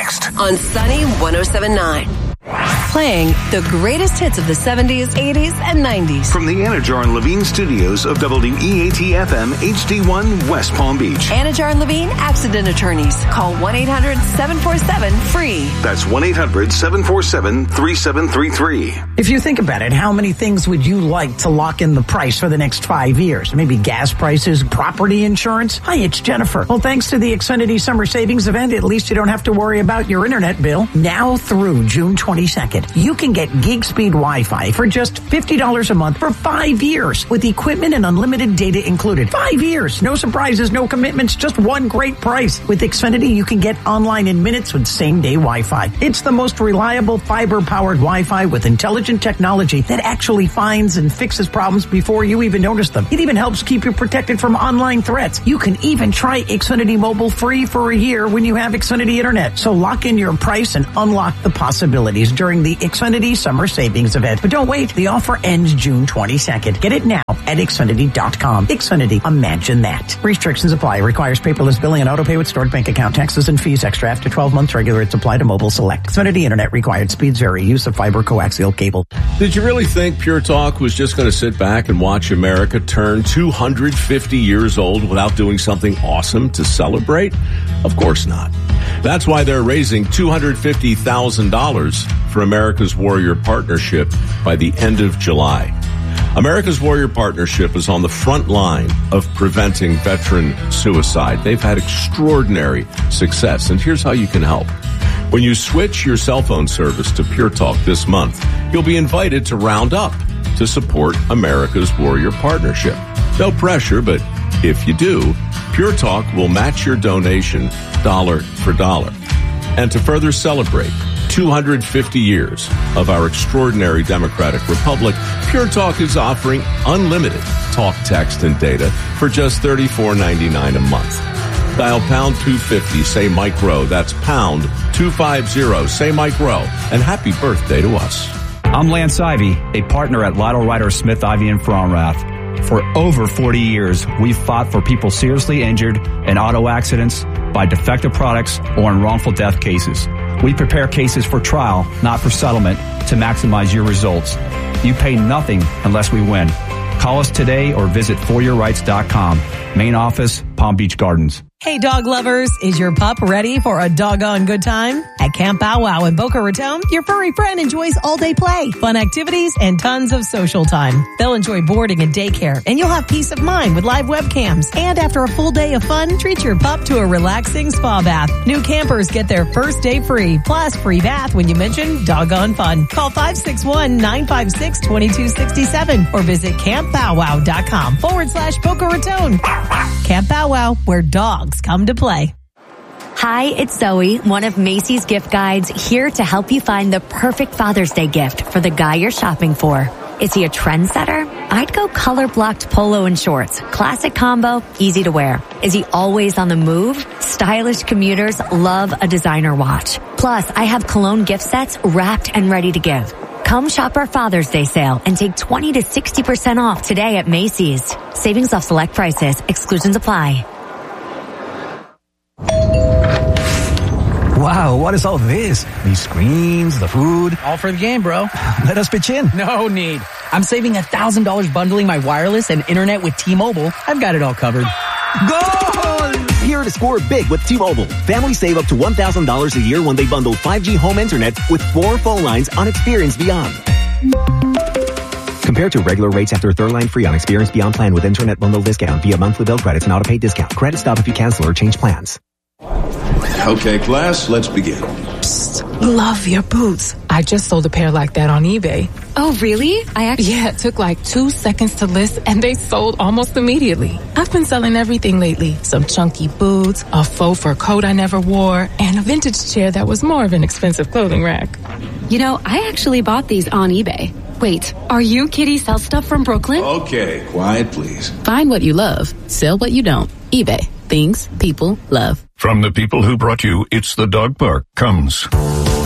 next on Sunny 107.9. Playing the greatest hits of the 70s, 80s, and 90s. From the Anajar and Levine studios of WEAT-FM HD1 West Palm Beach. Anajar and Levine Accident Attorneys. Call 1-800-747-FREE. That's 1-800-747-3733. If you think about it, how many things would you like to lock in the price for the next 5 years? Maybe gas prices, property insurance? Hi, it's Jennifer. Well, thanks to the Xfinity Summer Savings Event, at least you don't have to worry about your internet bill. Now through June 22nd, you can get gig speed Wi-Fi for just $50 a month for 5 years with equipment and unlimited data included. 5 years. No surprises, no commitments, just one great price. With Xfinity, you can get online in minutes with same-day Wi-Fi. It's the most reliable fiber-powered Wi-Fi with intelligent technology that actually finds and fixes problems before you even notice them. It even helps keep you protected from online threats. You can even try Xfinity Mobile free for a year when you have Xfinity Internet. So lock in your price and unlock the possibilities during the Xfinity Summer Savings Event. But don't wait. The offer ends June 22nd. Get it now at Xfinity.com. Xfinity. Imagine that. Restrictions apply. Requires paperless billing and autopay with stored bank account. Taxes and fees extra after 12 months. Regular rates apply to mobile select. Xfinity Internet required. Speeds vary. Use of fiber coaxial cable. Did you really think Pure Talk was just going to sit back and watch America turn 250 years old without doing something awesome to celebrate? Of course not. That's why they're raising $250,000 for America's Warrior Partnership by the end of July. America's Warrior Partnership is on the front line of preventing veteran suicide. They've had extraordinary success, and here's how you can help. When you switch your cell phone service to Pure Talk this month, you'll be invited to round up to support America's Warrior Partnership. No pressure, but if you do, Pure Talk will match your donation dollar for dollar. And to further celebrate 250 years of our extraordinary democratic republic, Pure Talk is offering unlimited talk, text, and data for just $34.99 a month. Dial pound 250, say Mike Rowe. That's pound 250, say Mike Rowe. And happy birthday to us. I'm Lance Ivy, a partner at Lytle Ryder Smith Ivy in Frauenrath. For over 40 years, we've fought for people seriously injured in auto accidents, by defective products, or in wrongful death cases. We prepare cases for trial, not for settlement, to maximize your results. You pay nothing unless we win. Call us today or visit foryourrights.com. Main office, Palm Beach Gardens. Hey, dog lovers, is your pup ready for a doggone good time? At Camp Bow Wow in Boca Raton, your furry friend enjoys all-day play, fun activities, and tons of social time. They'll enjoy boarding and daycare, and you'll have peace of mind with live webcams. And after a full day of fun, treat your pup to a relaxing spa bath. New campers get their first day free, plus free bath when you mention doggone fun. Call 561-956-2267 or visit campbowwow.com/Boca Raton. Camp Bow Wow, where dogs come to play. Hi, it's Zoe, one of Macy's gift guides, here to help you find the perfect Father's Day gift for the guy you're shopping for. Is he a trendsetter? I'd go color-blocked polo and shorts. Classic combo, easy to wear. Is he always on the move? Stylish commuters love a designer watch. Plus, I have cologne gift sets wrapped and ready to give. Come shop our Father's Day sale and take 20 to 60% off today at Macy's. Savings off select prices. Exclusions apply. Wow, what is all this? These screens, the food. All for the game, bro. Let us pitch in. No need. I'm saving $1,000 bundling my wireless and internet with T-Mobile. I've got it all covered. Goal! Here to score big with T-Mobile. Families save up to $1,000 a year when they bundle 5G home internet with 4 phone lines on Experience Beyond. Compared to regular rates after third line free on Experience Beyond plan with internet bundle discount via monthly bill credits and auto-pay discount. Credit stop if you cancel or change plans. Okay, class, let's begin. Psst, love your boots. I just sold a pair like that on eBay. Oh, really? Yeah, it took like 2 seconds to list and they sold almost immediately. I've been selling everything lately. Some chunky boots, a faux fur coat I never wore, and a vintage chair that was more of an expensive clothing rack. You know, I actually bought these on eBay. Wait, are you Kitty Sell Stuff from Brooklyn? Okay, quiet please. Find what you love, sell what you don't. eBay. Things people love. From the people who brought you It's the Dog Park comes